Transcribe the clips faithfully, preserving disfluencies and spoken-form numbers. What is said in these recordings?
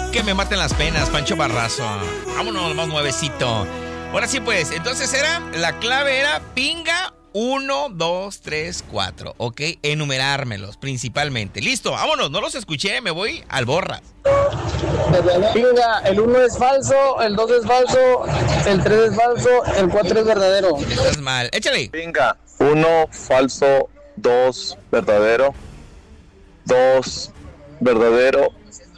que me maten las penas, Pancho Barrazo. Vámonos, más nuevecito. Ahora sí, pues, entonces era, la clave era pinga uno, dos, tres, cuatro, ¿ok? Enumerármelos, principalmente. Listo, vámonos, no los escuché, me voy al borras. Pinga, el uno es falso, el dos es falso, el tres es falso, el cuatro es verdadero. Estás mal, échale. Pinga, uno falso, dos verdadero, dos verdadero,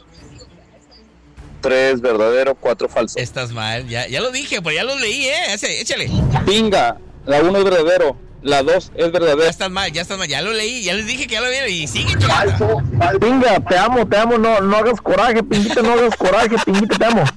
tres verdadero, cuatro falso. Estás mal, ya, ya lo dije, pero ya lo leí, ¿eh? Échale, échale. Pinga, la uno es verdadero, la dos es Ya verdadera. estás mal, ya estás mal, ya lo leí, ya les dije que ya lo vi y sigue, chulada. Pinga, te amo, te amo, no, no hagas coraje, pinguita, no hagas coraje, pinguita, te amo.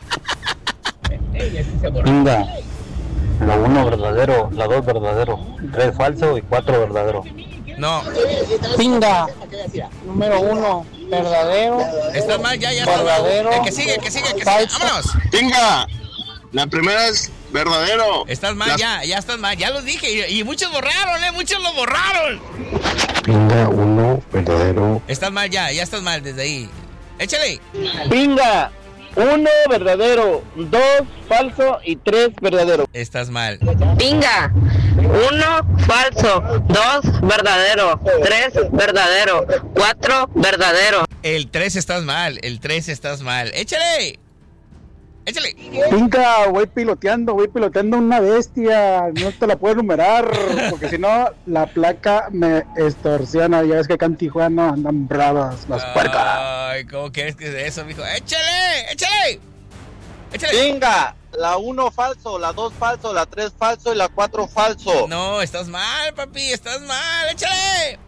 Pinga, la uno verdadero, la dos verdadero, tres falso y cuatro verdadero. No, Pinga, número uno, verdadero. estás mal, ya, ya estás mal. Verdadero. El que sigue, el que sigue, el que sigue, Falso. vámonos. Pinga, la primera es verdadero. Estás mal, Las- ya, ya estás mal, ya los dije y, y muchos borraron, ¿eh? Muchos lo borraron. Pinga, uno verdadero. Estás mal, ya, ya estás mal desde ahí. Échale. Pinga, uno verdadero, dos falso y tres verdadero. Estás mal. Pinga, uno falso, dos verdadero, tres verdadero, cuatro verdadero. El tres estás mal, el tres estás mal. Échale. Échale. Pinga, voy piloteando, voy piloteando una bestia, no te la puedo enumerar, porque si no, la placa me extorsiona, ya ves que acá en Tijuana andan bravas las puercas. Ay, ¿cómo quieres que sea eso, mijo? Échale, échale. Échale. Pinga, la uno falso, la dos falso, la tres falso y la cuatro falso. No, estás mal, papi, estás mal. Échale.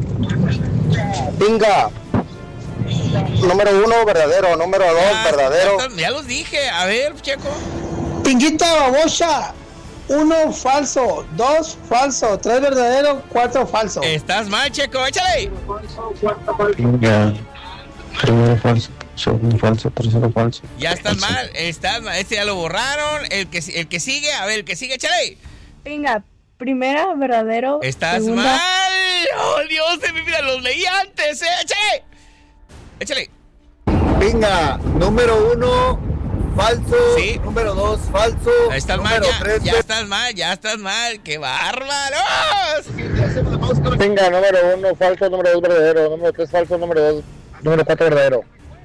Pinga, número uno verdadero, número dos Ya, verdadero. Ya, estás- ya los dije. A ver, Checo. Pinguita babosa, uno falso, dos falso, tres verdadero, cuatro falso. Estás mal, Checo. Échale. Pinga, primero falso, segundo falso, tercero falso. Ya estás mal, estás mal. Este ya lo borraron. El que, el que sigue, a ver, el que sigue, échale. Venga, primera, verdadero. Estás segunda, mal. Oh, Dios de mi vida, los leí antes, eh. Échale. Échale. Pinga, número uno falso, Sí. número dos falso, Estás mal, número ya, tres ya estás mal, ya estás mal. ¡Qué bárbaros! Pinga, número uno falso, número dos verdadero, número tres falso, número dos, número cuatro verdadero.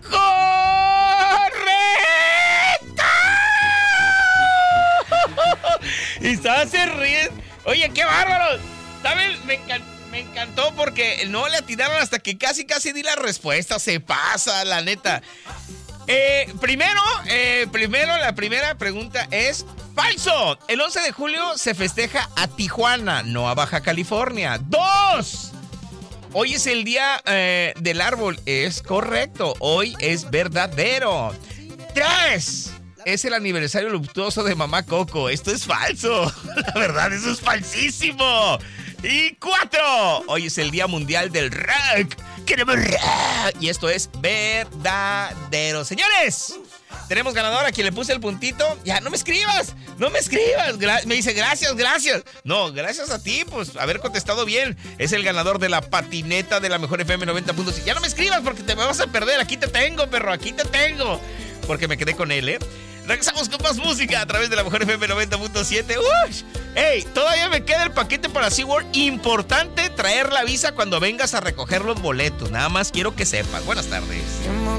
¡Correcto! Y se ríen. Oye, qué bárbaros. ¿Sabes? Me, encan- me encantó porque no le atinaron hasta que casi, casi di la respuesta. Se pasa, la neta. Eh, primero, eh, primero, la primera pregunta es falso. El once de julio se festeja a Tijuana, no a Baja California. Dos. Hoy es el día eh, del árbol. Es correcto. Hoy es verdadero. Tres. Es el aniversario luctuoso de Mamá Coco. Esto es falso. La verdad, eso es falsísimo. Y cuatro. Hoy es el Día Mundial del Rock. Queremos rock. Y esto es verdadero. Señores, tenemos ganador a quien le puse el puntito. Ya, no me escribas. No me escribas. Gra- me dice gracias, gracias. No, gracias a ti, pues, haber contestado bien. Es el ganador de la patineta de la Mejor F M noventa punto cinco. Ya no me escribas porque te me vas a perder. Aquí te tengo, perro. Aquí te tengo. Porque me quedé con él, ¿eh? Regresamos con más música a través de la Mejor F M noventa punto siete. ¡Uy! ¡Ey! Todavía me queda el paquete para SeaWorld. Importante traer la visa cuando vengas a recoger los boletos. Nada más quiero que sepas. Buenas tardes.